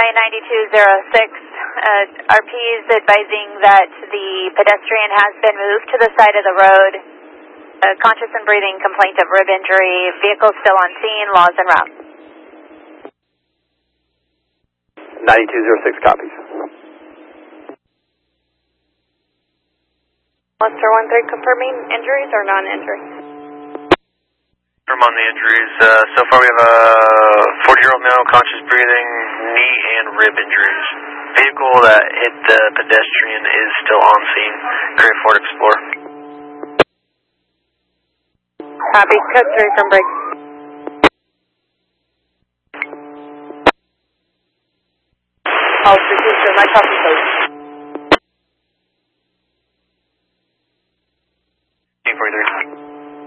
Ryan 9206, RP is advising that the pedestrian has been moved to the side of the road. Conscious and breathing, complaint of rib injury, vehicle still on scene, laws en route. 9206 copies. Lester 13 confirming injuries or non-injury? Confirm on the injuries. So far we have a 40-year-old male, conscious breathing, knee and rib injuries. Vehicle that hit the pedestrian is still on scene. Gray Ford Explorer. Copy, code 3 from break. House 327, my copy code.